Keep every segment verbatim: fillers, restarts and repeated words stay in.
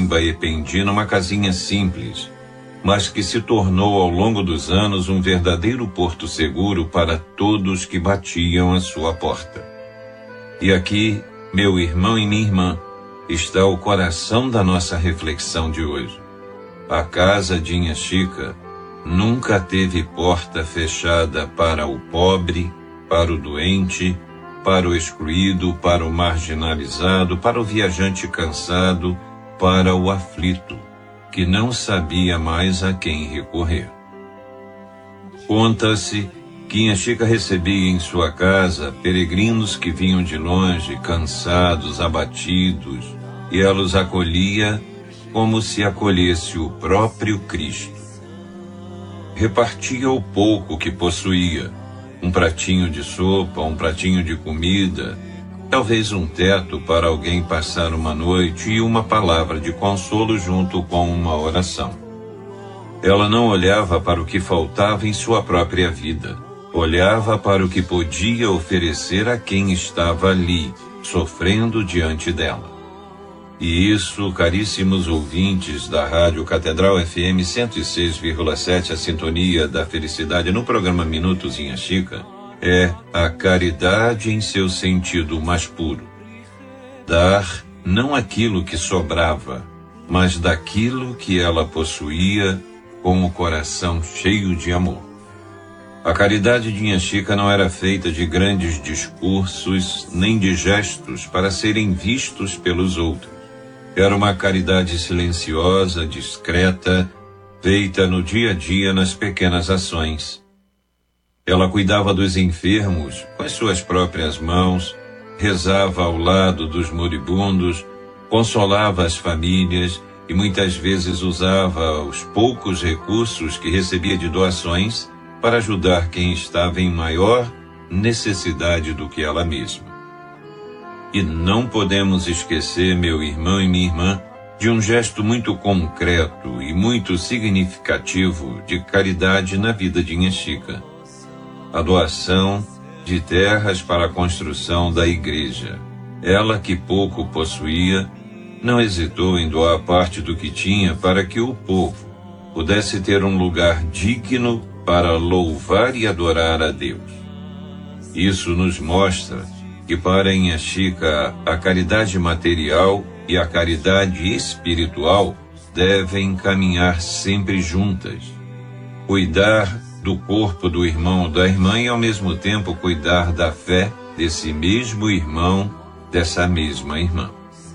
Pimba e Pendi numa casinha simples, mas que se tornou ao longo dos anos um verdadeiro porto seguro para todos que batiam à sua porta. E aqui, meu irmão e minha irmã, está o coração da nossa reflexão de hoje. A casa de Inha Chica nunca teve porta fechada para o pobre, para o doente, para o excluído, para o marginalizado, para o viajante cansado, para o aflito, que não sabia mais a quem recorrer. Conta-se que Inha Chica recebia em sua casa peregrinos que vinham de longe, cansados, abatidos, e ela os acolhia como se acolhesse o próprio Cristo. Repartia o pouco que possuía, um pratinho de sopa, um pratinho de comida, talvez um teto para alguém passar uma noite e uma palavra de consolo junto com uma oração. Ela não olhava para o que faltava em sua própria vida, olhava para o que podia oferecer a quem estava ali, sofrendo diante dela. E isso, caríssimos ouvintes da Rádio Catedral F M cento e seis vírgula sete, a sintonia da felicidade no programa Minutos Inha Chica, é a caridade em seu sentido mais puro. Dar não aquilo que sobrava, mas daquilo que ela possuía com o coração cheio de amor. A caridade de Inha Chica não era feita de grandes discursos nem de gestos para serem vistos pelos outros. Era uma caridade silenciosa, discreta, feita no dia a dia nas pequenas ações. Ela cuidava dos enfermos com as suas próprias mãos, rezava ao lado dos moribundos, consolava as famílias e muitas vezes usava os poucos recursos que recebia de doações para ajudar quem estava em maior necessidade do que ela mesma. E não podemos esquecer, meu irmão e minha irmã, de um gesto muito concreto e muito significativo de caridade na vida de Inha Chica: a doação de terras para a construção da igreja. Ela, que pouco possuía, não hesitou em doar parte do que tinha para que o povo pudesse ter um lugar digno para louvar e adorar a Deus. Isso nos mostra que para Inha Chica a caridade material e a caridade espiritual devem caminhar sempre juntas. Cuidar do corpo do irmão ou da irmã e ao mesmo tempo cuidar da fé desse mesmo irmão, dessa mesma irmã.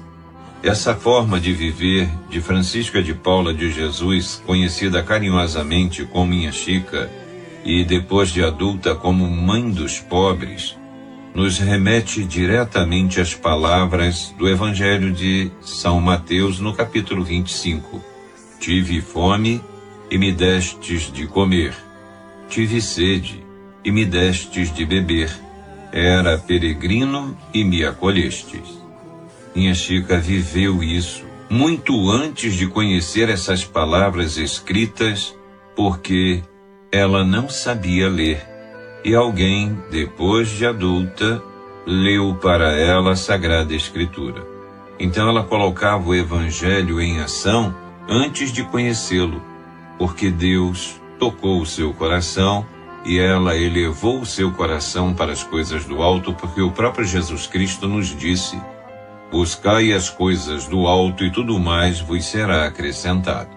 Essa forma de viver de Francisca de Paula de Jesus, conhecida carinhosamente como Inha Chica e depois de adulta como Mãe dos Pobres, nos remete diretamente às palavras do Evangelho de São Mateus no capítulo vinte e cinco. Tive fome e me destes de comer. Tive sede e me destes de beber. Era peregrino e me acolhestes. Inha Chica viveu isso muito antes de conhecer essas palavras escritas, porque ela não sabia ler. E alguém, depois de adulta, leu para ela a Sagrada Escritura. Então ela colocava o Evangelho em ação antes de conhecê-lo, porque Deus tocou o seu coração e ela elevou o seu coração para as coisas do alto, porque o próprio Jesus Cristo nos disse: buscai as coisas do alto e tudo mais vos será acrescentado.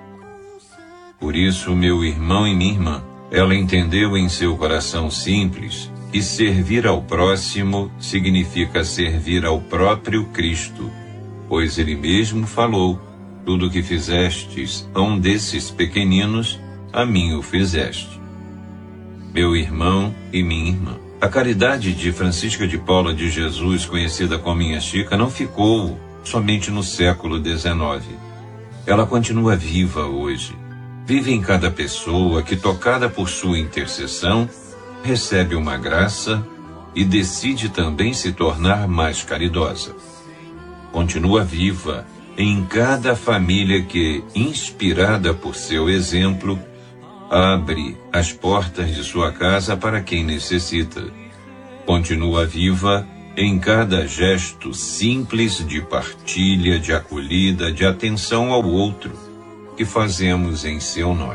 Por isso, meu irmão e minha irmã, ela entendeu em seu coração simples que servir ao próximo significa servir ao próprio Cristo, pois ele mesmo falou: tudo o que fizestes a um desses pequeninos, a mim o fizeste. Meu irmão e minha irmã, a caridade de Francisca de Paula de Jesus, conhecida como Inha Chica, não ficou somente no século dezenove. Ela continua viva hoje. Vive em cada pessoa que, tocada por sua intercessão, recebe uma graça e decide também se tornar mais caridosa. Continua viva em cada família que, inspirada por seu exemplo, abre as portas de sua casa para quem necessita. Continua viva em cada gesto simples de partilha, de acolhida, de atenção ao outro, que fazemos em seu nome.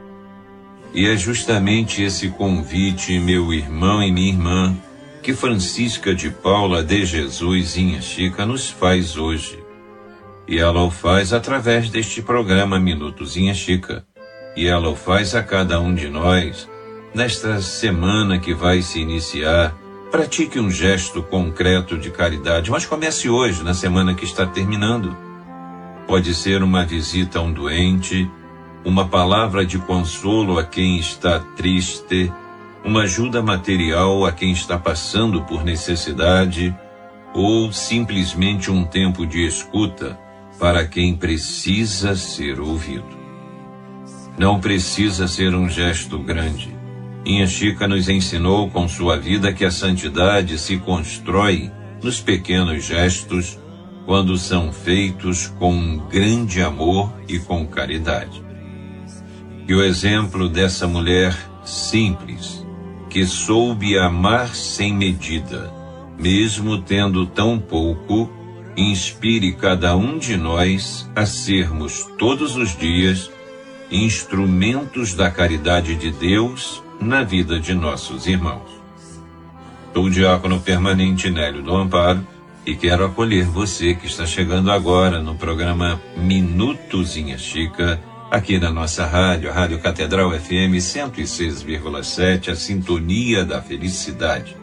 E é justamente esse convite, meu irmão e minha irmã, que Francisca de Paula de Jesus Inha Chica nos faz hoje. E ela o faz através deste programa Minutos Inha Chica. E ela o faz a cada um de nós, nesta semana que vai se iniciar. Pratique um gesto concreto de caridade, mas comece hoje, na semana que está terminando. Pode ser uma visita a um doente, uma palavra de consolo a quem está triste, uma ajuda material a quem está passando por necessidade, ou simplesmente um tempo de escuta para quem precisa ser ouvido. Não precisa ser um gesto grande. Inha Chica nos ensinou com sua vida que a santidade se constrói nos pequenos gestos, quando são feitos com um grande amor e com caridade. E o exemplo dessa mulher simples, que soube amar sem medida, mesmo tendo tão pouco, inspire cada um de nós a sermos todos os dias instrumentos da caridade de Deus na vida de nossos irmãos. Sou o diácono permanente Nélio do Amparo e quero acolher você que está chegando agora no programa Minutos Inha Chica, aqui na nossa rádio, a Rádio Catedral F M cento e seis vírgula sete, a sintonia da felicidade.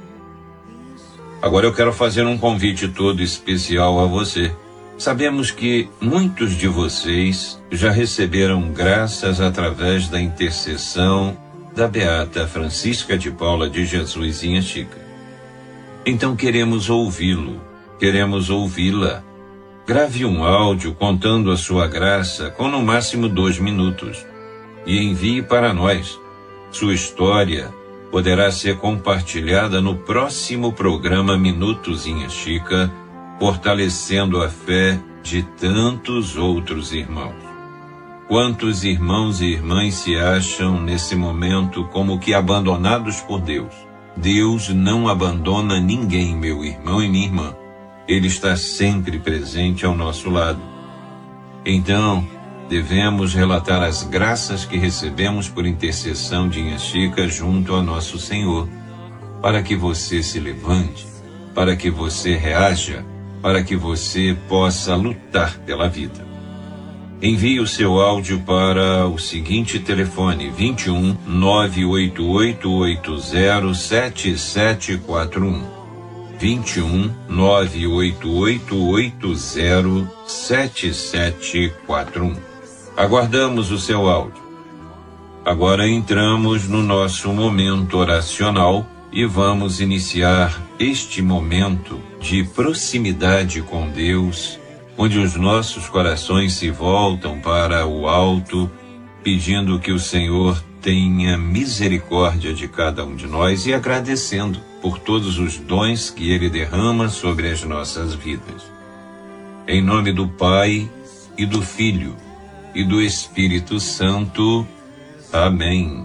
Agora eu quero fazer um convite todo especial a você. Sabemos que muitos de vocês já receberam graças através da intercessão da Beata Francisca de Paula de Jesus Inha Chica. Então queremos ouvi-lo, queremos ouvi-la. Grave um áudio contando a sua graça com no máximo dois minutos e envie para nós. Sua história poderá ser compartilhada no próximo programa Minutos Inha Chica, fortalecendo a fé de tantos outros irmãos. Quantos irmãos e irmãs se acham nesse momento como que abandonados por Deus? Deus não abandona ninguém, meu irmão e minha irmã. Ele está sempre presente ao nosso lado. Então, devemos relatar as graças que recebemos por intercessão de Inha Chica junto a nosso Senhor, para que você se levante, para que você reaja, para que você possa lutar pela vida. Envie o seu áudio para o seguinte telefone: vinte e um, nove oito oito oito zero, sete sete quatro um. vinte e um, nove oito oito oito zero, sete sete quatro um. Aguardamos o seu áudio. Agora entramos no nosso momento oracional e vamos iniciar este momento de proximidade com Deus, onde os nossos corações se voltam para o alto, pedindo que o Senhor tenha misericórdia de cada um de nós e agradecendo por todos os dons que Ele derrama sobre as nossas vidas. Em nome do Pai, e do Filho, e do Espírito Santo. Amém.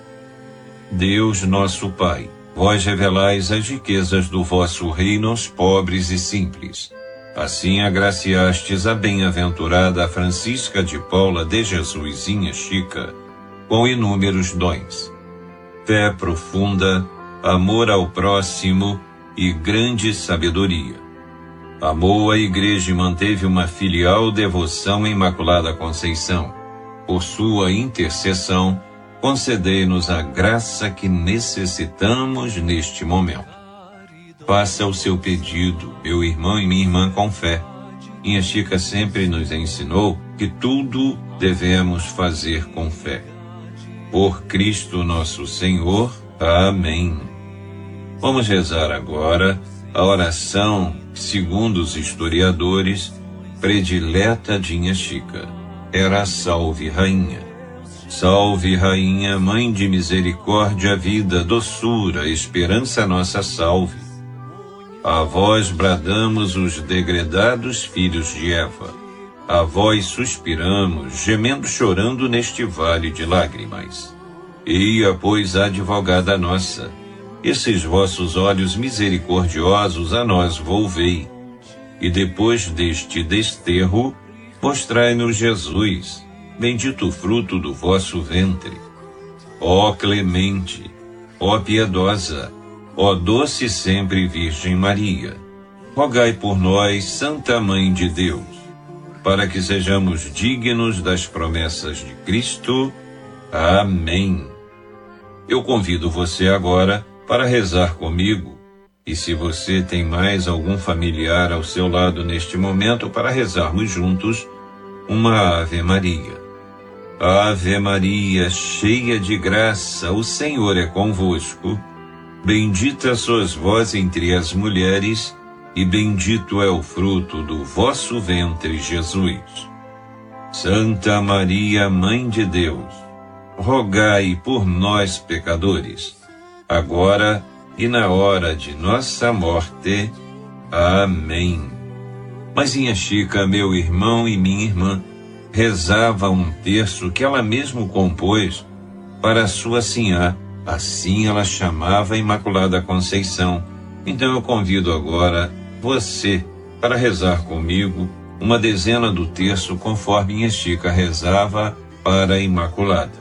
Deus nosso Pai, vós revelais as riquezas do vosso reino aos pobres e simples. Assim agraciastes a bem-aventurada Francisca de Paula de Jesus Inha Chica com inúmeros dons: fé profunda, amor ao próximo e grande sabedoria. Amou a Igreja e manteve uma filial devoção à Imaculada Conceição. Por sua intercessão, concedei-nos a graça que necessitamos neste momento. Faça o seu pedido, meu irmão e minha irmã, com fé. Inha Chica sempre nos ensinou que tudo devemos fazer com fé. Por Cristo nosso Senhor. Amém. Vamos rezar agora a oração, segundo os historiadores, predileta de Inha Chica. Era a Salve Rainha. Salve Rainha, Mãe de misericórdia, vida, doçura, esperança nossa, salve. A vós bradamos os degredados filhos de Eva. A vós suspiramos, gemendo, chorando neste vale de lágrimas. Eia, pois, advogada nossa, esses vossos olhos misericordiosos a nós volvei, e depois deste desterro, mostrai-nos Jesus, bendito o fruto do vosso ventre. Ó clemente, ó piedosa, ó doce sempre Virgem Maria, rogai por nós, Santa Mãe de Deus, para que sejamos dignos das promessas de Cristo. Amém. Eu convido você agora para rezar comigo, e se você tem mais algum familiar ao seu lado neste momento, para rezarmos juntos uma Ave Maria. Ave Maria, cheia de graça, o Senhor é convosco. Bendita sois vós entre as mulheres, e bendito é o fruto do vosso ventre, Jesus. Santa Maria, Mãe de Deus, rogai por nós, pecadores, agora e na hora de nossa morte. Amém. Mãezinha Chica, meu irmão e minha irmã, rezava um terço que ela mesma compôs para sua sinhá, assim ela chamava a Imaculada Conceição. Então eu convido agora você para rezar comigo uma dezena do terço conforme minha Chica rezava para a Imaculada.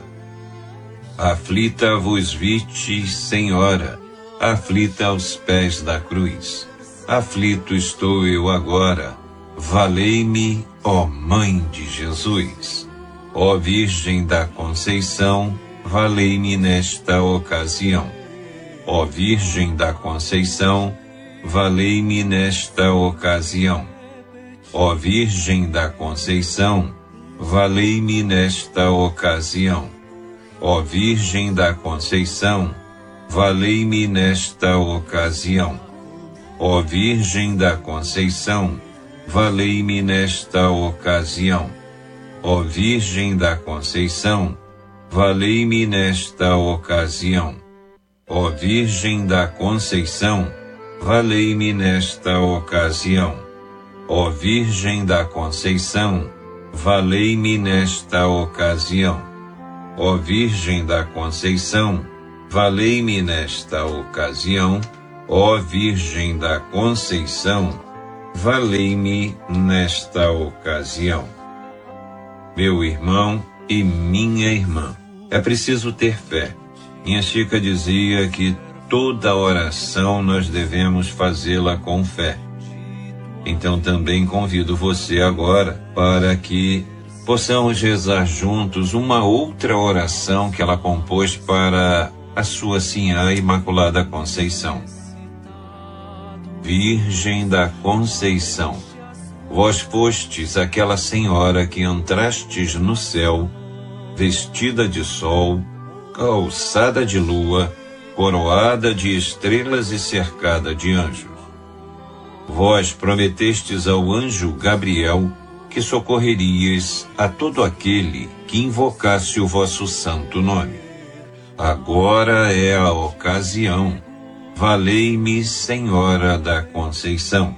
Aflita vos viste, Senhora, aflita aos pés da cruz. Aflito estou eu agora, valei-me, ó Mãe de Jesus. Ó Virgem da Conceição, valei-me nesta ocasião. Ó Virgem da Conceição, valei-me nesta ocasião. Ó Virgem da Conceição, valei-me nesta ocasião. Ó Virgem da Conceição, valei-me nesta ocasião. Ó Virgem da Conceição, valei-me nesta ocasião. Ó Virgem da Conceição, valei-me nesta ocasião. Ó Virgem da Conceição, valei-me nesta ocasião. Ó Virgem da Conceição, valei-me nesta ocasião. Ó Virgem da Conceição, valei-me nesta ocasião. Ó Virgem da Conceição, valei-me nesta ocasião. Meu irmão e minha irmã, é preciso ter fé. Minha Chica dizia que toda oração nós devemos fazê-la com fé. Então também convido você agora para que possamos rezar juntos uma outra oração que ela compôs para a sua sinhá Imaculada Conceição. Virgem da Conceição, vós fostes aquela senhora que entrastes no céu, vestida de sol, calçada de lua, coroada de estrelas e cercada de anjos. Vós prometestes ao anjo Gabriel que socorrerias a todo aquele que invocasse o vosso santo nome. Agora é a ocasião. Valei-me, Senhora da Conceição.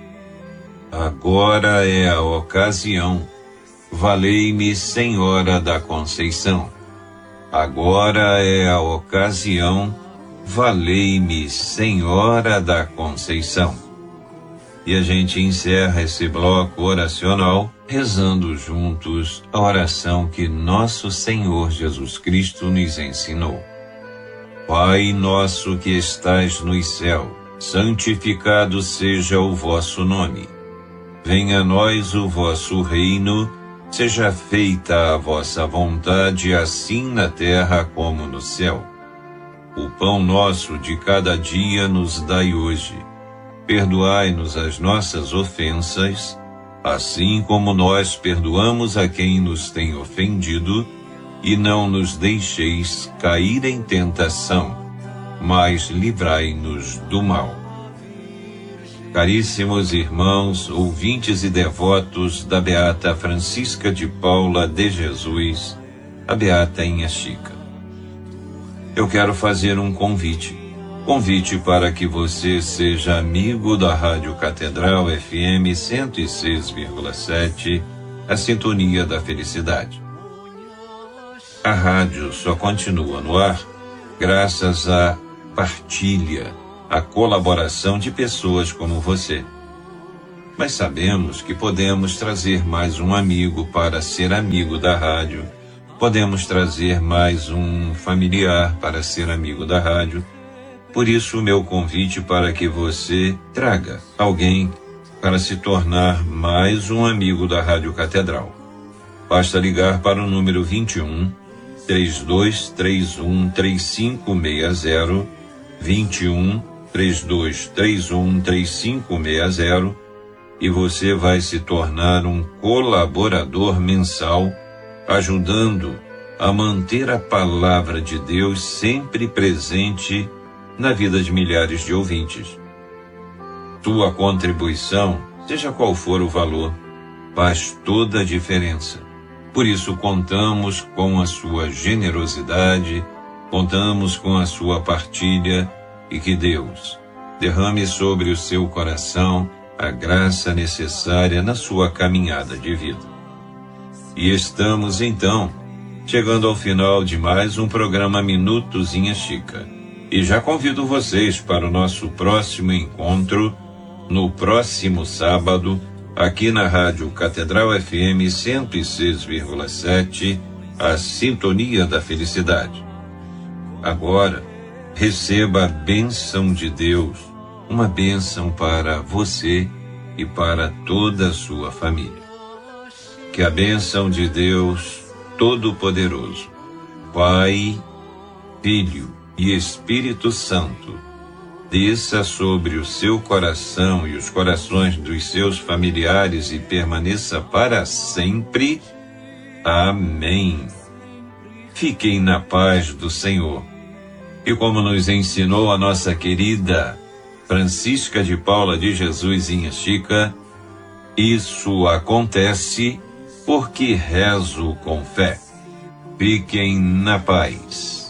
Agora é a ocasião. Valei-me, Senhora da Conceição. Agora é a ocasião. Valei-me, Senhora da Conceição. E a gente encerra esse bloco oracional rezando juntos a oração que nosso Senhor Jesus Cristo nos ensinou. Pai nosso que estais nos céus, santificado seja o vosso nome. Venha a nós o vosso reino, seja feita a vossa vontade, assim na terra como no céu. O pão nosso de cada dia nos dai hoje. Perdoai-nos as nossas ofensas, assim como nós perdoamos a quem nos tem ofendido, e não nos deixeis cair em tentação, mas livrai-nos do mal. Caríssimos irmãos, ouvintes e devotos da Beata Francisca de Paula de Jesus, a Beata Inha Chica, eu quero fazer um convite. Convite para que você seja amigo da Rádio Catedral F M cento e seis vírgula sete, a sintonia da felicidade. A rádio só continua no ar graças a partilha, a colaboração de pessoas como você. Mas sabemos que podemos trazer mais um amigo para ser amigo da rádio, podemos trazer mais um familiar para ser amigo da rádio. Por isso, o meu convite para que você traga alguém para se tornar mais um amigo da Rádio Catedral. Basta ligar para o número vinte e um, três dois três um, três cinco seis zero, vinte e um, três dois três um, três cinco seis zero, e você vai se tornar um colaborador mensal, ajudando a manter a palavra de Deus sempre presente na vida de milhares de ouvintes. Tua contribuição, seja qual for o valor, faz toda a diferença. Por isso contamos com a sua generosidade, contamos com a sua partilha, e que Deus derrame sobre o seu coração a graça necessária na sua caminhada de vida. E estamos, então, chegando ao final de mais um programa Minutos em Chica. E já convido vocês para o nosso próximo encontro, no próximo sábado, aqui na Rádio Catedral F M cento e seis vírgula sete, a Sintonia da Felicidade. Agora, receba a bênção de Deus, uma bênção para você e para toda a sua família. Que a bênção de Deus Todo-Poderoso, Pai, Filho e Espírito Santo, desça sobre o seu coração e os corações dos seus familiares e permaneça para sempre. Amém. Fiquem na paz do Senhor. E como nos ensinou a nossa querida Francisca de Paula de Jesus em Chica, isso acontece porque rezo com fé. Fiquem na paz.